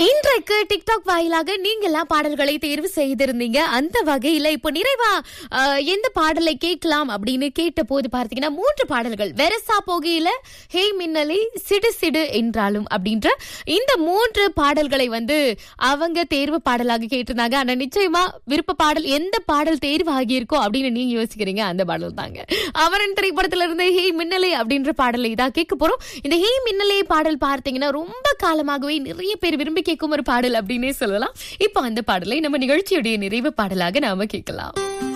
இன்றைக்கு டிக்டாக் வாயிலாக நீங்க எல்லாம் பாடல்களை தேர்வு செய்திருந்தீங்க. அந்த வகையில இப்போ நிறைவா எந்த பாடலை கேட்கலாம் அப்படின்னு கேட்ட போது பார்த்தீங்கன்னா 3 பாடல்கள் வெரசா போகையில, ஹே மின்னலே, சிடு சிடு என்றாலும் அப்படின்ற இந்த 3 பாடல்களை அவங்க தேர்வு பாடலாக கேட்டிருந்தாங்க. ஆனா நிச்சயமா விருப்ப பாடல் எந்த பாடல் தேர்வு ஆகியிருக்கோ அப்படின்னு நீங்க யோசிக்கிறீங்க, அந்த பாடல் தாங்க. அவரன் திரைப்படத்துல இருந்து ஹே மின்னலே அப்படின்ற பாடலை தான் கேட்க போறோம். இந்த ஹே மின்னலே பாடல் பார்த்தீங்கன்னா ரொம்ப காலமாகவே நிறைய பேர் விரும்பி கேட்கும் ஒரு பாடல் அப்படின்னே சொல்லலாம். இப்போ அந்த பாடலை நம்ம நிகழ்ச்சியுடைய நிறைவு பாடலாக நாம கேட்கலாம்.